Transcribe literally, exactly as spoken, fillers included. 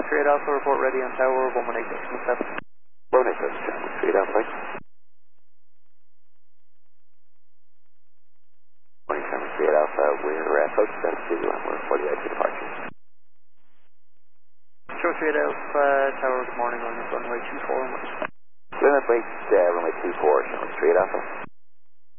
three eight Alpha, report ready on tower, one one eight decimal seven. one eight decimal three eight Alpha. one eight seven three eight Alpha, we're uh, close to seven two and we're forty-eight to departure. Show three eight Alpha, tower, good morning, on runway two four. Limit weight, uh, runway two four, three eight Alpha.